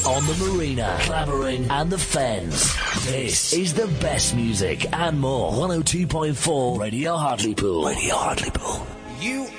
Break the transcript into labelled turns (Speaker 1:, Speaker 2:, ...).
Speaker 1: on the Marina, Clavering and the Fens. This is the best music and more. 102.4 Radio Hartlepool. Radio Hartlepool.
Speaker 2: You